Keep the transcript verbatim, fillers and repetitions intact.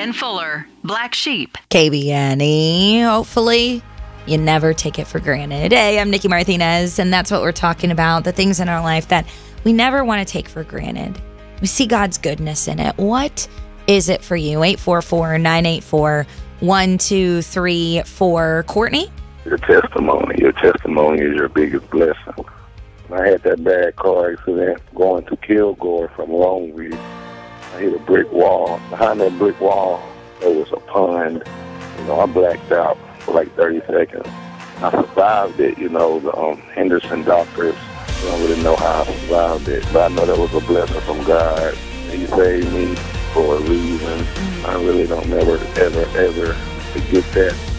Ben Fuller, Black Sheep. K B N E, hopefully you never take it for granted. Hey, I'm Nikki Martinez, and that's what we're talking about, the things in our life that we never want to take for granted. We see God's goodness in it. What is it for you? eight four four, nine eight four, one two three four. Courtney? Your testimony. Your testimony is your biggest blessing. When I had that bad car accident going to Kilgore from Longview, I hit a brick wall. Behind that brick wall, there was a pond. You know, I blacked out for like thirty seconds. I survived it. You know, the um, Henderson doctors, I don't really know how I survived it, but I know that was a blessing from God. He saved me for a reason. I really don't never, ever, ever forget that.